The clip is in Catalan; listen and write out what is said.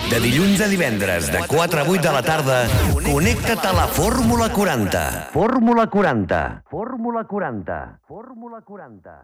De dilluns a divendres, de 4 a 8 de la tarda, connecta't a la Fórmula 40. Fórmula 40. Fórmula 40. Fórmula 40.